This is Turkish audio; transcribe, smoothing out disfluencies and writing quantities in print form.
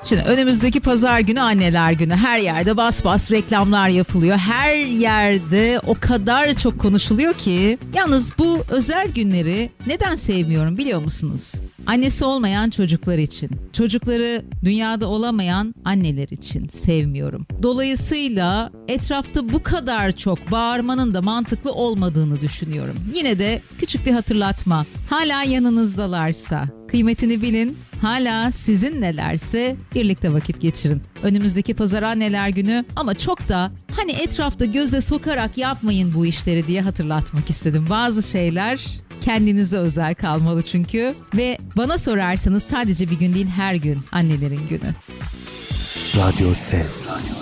Şimdi önümüzdeki pazar günü Anneler Günü. Her yerde bas bas reklamlar yapılıyor. Her yerde o kadar çok konuşuluyor ki. Yalnız bu özel günleri neden sevmiyorum biliyor musunuz? Annesi olmayan çocuklar için, çocukları dünyada olamayan anneler için sevmiyorum. Dolayısıyla etrafta bu kadar çok bağırmanın da mantıklı olmadığını düşünüyorum. Yine de küçük bir hatırlatma. Hala yanınızdalarsa kıymetini bilin. Hala sizinlelerse birlikte vakit geçirin. Önümüzdeki pazar Anneler Günü ama çok da hani etrafta göze sokarak yapmayın bu işleri diye hatırlatmak istedim. Bazı şeyler kendinize özel kalmalı çünkü ve bana sorarsanız sadece bir gün değil her gün annelerin günü. Radyo Ses.